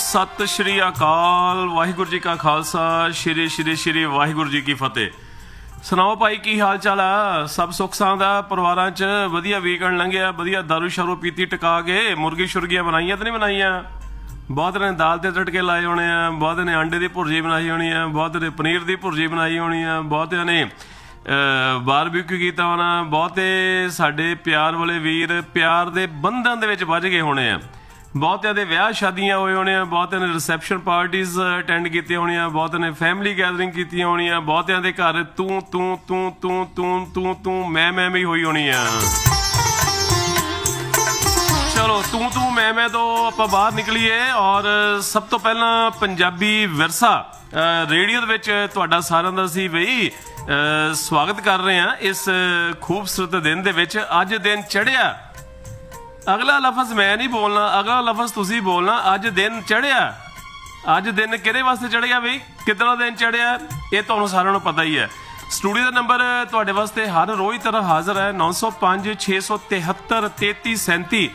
सत श्री अकाल। वाहिगुरू जी का खालसा, श्री श्री श्री वाहिगुरू जी की फतेह। सुनाओ भाई, की हाल चाल आ? सब सुख सां दा? परिवारां च वधिया वीकेंड लंघिया? वधिया दारू शारू पीती टका के मुर्गी शुरगियां बनाईयां ते नहीं बनाईयां? बहुत ने दाल ते तड़के लाए होने आ, बहुत ने अंडे की भुर्जी बनाई होनी है, बहुत ने पनीर की भुर्जी बनाई होनी है, बहुत ने बारबेक्यू किया होना, बहुते साडे प्यार वाले वीर प्यार के बंधन दे विच वज गए होने आ, बहुतिया दे विआह शादियां होए होने, बहुतिया ने रिसैप्शन पार्टीज अटेंड की होनी, बहुत ने फैमिली गैदरिंग की होनी, बहुतिया दे घर तू तू तू तू तू तू तू मैं भी हुई होनी है। चलो तू तू मैं तो आप बाहर निकलीए और सब तो पहला पंजाबी विरसा रेडियो दे विच तुहाडा सारिआं दा असीं बई स्वागत कर रहे हैं इस खूबसूरत दिन दे विच। अज दिन चढ़िया, अगला लफज मैं नहीं बोलना, अगला लफज तुसी बोलना। अज दिन चढ़िया, अज दिन किहदे वास्ते चढ़िया बई, कितना दिन चढ़िया ये तुहानूं सारिआं नूं पता ही है। स्टूडियो का नंबर तुहाडे वास्ते हर रोज़ तरह हाजिर है 905 673 3337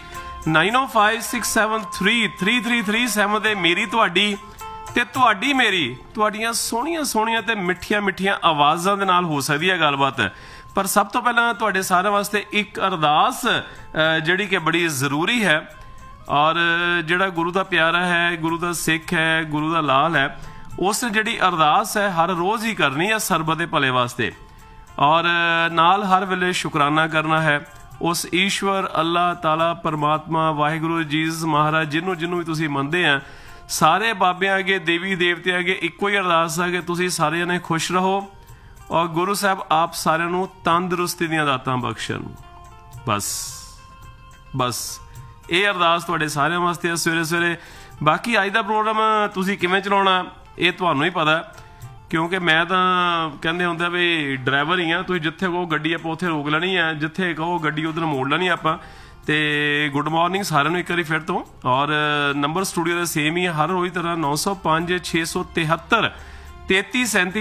9056733337 ते मेरी तुहाडी ते तुहाडी मेरी तुहाडियां सोहणियां सोहणियां ते मिठियां मिठियां आवाज़ां दे नाल हो सकदी है गलबात। पर सब तो पहला तुहाडे सारे वास्ते एक अरदास जिहड़ी कि बड़ी जरूरी है, और जिहड़ा गुरु दा प्यारा है, गुरु दा सिख है, गुरु दा लाल है, उस जिहड़ी अरदास है हर रोज़ ही करनी है सरबत दे भले वास्ते, और नाल हर वेले शुकराना करना है उस ईश्वर अल्लाह ताला परमात्मा वाहिगुरू जीसस महाराज जिन्हों जिन्हों भी तुसीं मनदे हैं, सारे बाबियां अगे देवी देवते अगे इक्को ही अरदास है कि तुसीं सारे जने खुश रहो और गुरु साहब आप सारिਆਂ ਨੂੰ तंदुरुस्ती ਦੀਆਂ ਦਾਤਾਂ ਬਖਸ਼ਣ। बस बस ਇਹ ਅਰਦਾਸ ਤੁਹਾਡੇ ਸਾਰਿਆਂ ਵਾਸਤੇ ਹੈ ਸਵੇਰੇ ਸਵੇਰੇ। ਬਾਕੀ ਅੱਜ ਦਾ ਪ੍ਰੋਗਰਾਮ ਤੁਸੀਂ ਕਿਵੇਂ ਚਲਾਉਣਾ ਇਹ ਤੁਹਾਨੂੰ ਹੀ ਪਤਾ, ਕਿਉਂਕਿ ਮੈਂ ਤਾਂ ਕਹਿੰਦੇ ਹੁੰਦਾ ਵੀ ਡਰਾਈਵਰ ਹੀ ਆ, ਤੁਸੀਂ ਜਿੱਥੇ ਕਹੋ ਗੱਡੀ ਆਪਾਂ ਉੱਥੇ ਰੋਕ ਲੈਣੀ ਹੈ, ਜਿੱਥੇ ਕਹੋ ਗੱਡੀ ਉੱਧਰ ਮੋੜ ਲੈਣੀ ਆਪਾਂ। ਤੇ ਗੁੱਡ ਮਾਰਨਿੰਗ ਸਾਰਿਆਂ ਨੂੰ ਇੱਕ ਵਾਰੀ ਫਿਰ ਤੋਂ, ਔਰ ਨੰਬਰ ਸਟੂਡੀਓ ਦਾ ਸੇਮ ਹੀ ਹੈ ਹਰ ਰੋਜ਼ ਤਰ੍ਹਾਂ 905 673 3337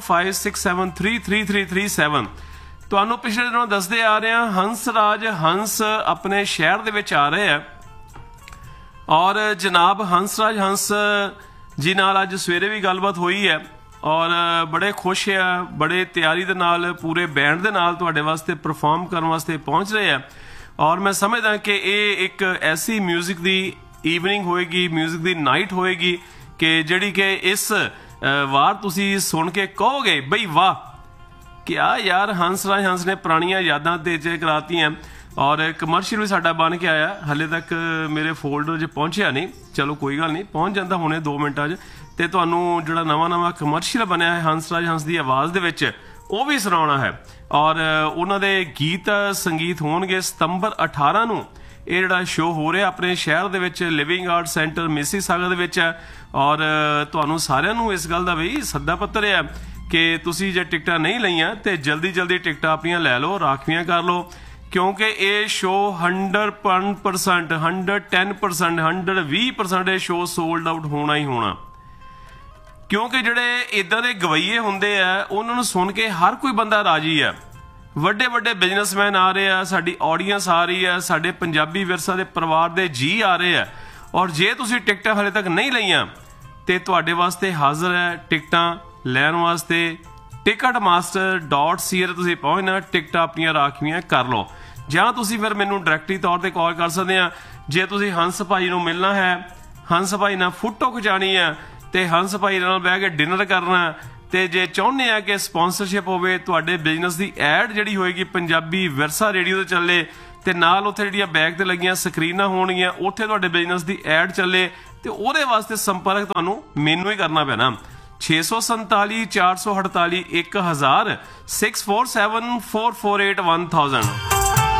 9056733337। ਤੁਹਾਨੂੰ ਪਿਛਲੇ ਦਿਨੋਂ ਦੱਸਦੇ ਆ ਰਹੇ ਹਾਂ ਹੰਸਰਾਜ ਹੰਸ ਆਪਣੇ ਸ਼ਹਿਰ ਦੇ ਵਿੱਚ ਆ ਰਹੇ ਆ, ਔਰ ਜਨਾਬ ਹੰਸਰਾਜ ਹੰਸ ਜੀ ਨਾਲ ਅੱਜ ਸਵੇਰੇ ਵੀ ਗੱਲਬਾਤ ਹੋਈ ਹੈ, ਔਰ ਬੜੇ ਖੁਸ਼ ਆ, ਬੜੇ ਤਿਆਰੀ ਦੇ ਨਾਲ ਪੂਰੇ ਬੈਂਡ ਦੇ ਨਾਲ ਤੁਹਾਡੇ ਵਾਸਤੇ ਪਰਫਾਰਮ ਕਰਨ ਵਾਸਤੇ ਪਹੁੰਚ ਰਹੇ ਆ। ਔਰ ਮੈਂ ਸਮਝਦਾ ਕਿ ਇਹ ਇੱਕ ਐਸੀ ਮਿਊਜ਼ਿਕ ਦੀ ਈਵਨਿੰਗ ਹੋਏਗੀ, ਮਿਊਜ਼ਿਕ ਦੀ ਨਾਈਟ ਹੋਏਗੀ ਕਿ ਜਿਹੜੀ ਕਿ ਇਸ ਵਾਰ ਤੁਸੀਂ ਸੁਣ ਕੇ ਕਹੋਗੇ ਬਈ ਵਾਹ क्या यार हंसराज हंस ने पुरानियां यादां तेज करातियां। और कमर्शियल भी साडा बन के आया, हले तक मेरे फोल्डर 'च पहुंचिया नहीं, चलो कोई गल नहीं पहुंच जाता हुणे 2 मिनटां 'च, ते तुहानूं जिहड़ा नवां कमर्शियल बनया है हंसराज हंस दी आवाज़ दे विच ਉਹ भी सुनाउणा है। और ਉਹਨਾਂ ਦੇ गीत संगीत होणगे सितंबर 18 ਨੂੰ ਇਹ ਜਿਹੜਾ ਸ਼ੋਅ ਹੋ ਰਿਹਾ ਆਪਣੇ ਸ਼ਹਿਰ ਦੇ ਵਿੱਚ ਲਿਵਿੰਗ ਆਰਟ ਸੈਂਟਰ ਮਿਸੀਸਾਗਾ ਦੇ ਵਿੱਚ ਹੈ। ਔਰ ਤੁਹਾਨੂੰ ਸਾਰਿਆਂ ਨੂੰ ਇਸ ਗੱਲ ਦਾ ਵੀ ਸੱਦਾ ਪੱਤਰ ਹੈ कि तुसी जे टिकटां नहीं लईआं ते जल्दी जल्दी टिकटां अपनियां लै लो, राखवियां कर लो, क्योंकि ये शो 100% 110% 120% ये शो सोल्ड आउट होना ही होना। क्योंकि जिहड़े इदां दे गवैये हुंदे आ उन्हां नूं सुन के हर कोई बंदा राजी है। ਵੱਡੇ ਵੱਡੇ बिजनेसमैन आ रहे हैं, साडी ऑडियंस आ रही है, साडे पंजाबी विरसा दे परिवार दे जी आ रहे हैं। और जे तुसी टिकटां हाले तक नहीं लईआं ते तुहाडे वास्ते हाज़र है टिकटां लैन वास्ते ticketmaster.ca ਤੁਸੀਂ ਪਹੁੰਚਣਾ, ਟਿਕਟਾਂ ਆਪਣੀਆਂ ਰਾਖਵੀਆਂ ਕਰ ਲਓ, ਜਾਂ ਤੁਸੀਂ ਫਿਰ ਮੈਨੂੰ ਡਾਇਰੈਕਟਲੀ ਤੌਰ ਤੇ ਕਾਲ ਕਰ ਸਕਦੇ ਆ। ਜੇ ਤੁਸੀਂ ਹੰਸ ਭਾਈ ਨੂੰ ਮਿਲਣਾ ਹੈ, ਹੰਸ ਭਾਈ ਨਾਲ ਫੋਟੋ ਖਿਚਾਣੀ ਹੈ ਤੇ ਹੰਸ ਭਾਈ ਨਾਲ ਬਹਿ ਕੇ ਡਿਨਰ ਕਰਨਾ, ਤੇ ਜੇ ਚਾਹੁੰਦੇ ਆ ਕਿ ਸਪਾਂਸਰਸ਼ਿਪ ਹੋਵੇ, ਤੁਹਾਡੇ ਬਿਜ਼ਨਸ ਦੀ ਐਡ ਜਿਹੜੀ ਹੋਏਗੀ ਪੰਜਾਬੀ ਵਿਰਸਾ ਰੇਡੀਓ ਤੇ ਚੱਲੇ, ਤੇ ਨਾਲ ਉੱਥੇ ਜਿਹੜੀਆਂ ਬੈਕ ਤੇ ਲੱਗੀਆਂ ਸਕਰੀਨਾਂ ਹੋਣਗੀਆਂ ਉੱਥੇ ਤੁਹਾਡੇ ਬਿਜ਼ਨਸ ਦੀ ਐਡ ਚੱਲੇ, ਤੇ ਉਹਦੇ ਵਾਸਤੇ ਸੰਪਰਕ ਤੁਹਾਨੂੰ ਮੈਨੂੰ ਹੀ ਕਰਨਾ ਪੈਣਾ। 647 448 1000 647 448 1000।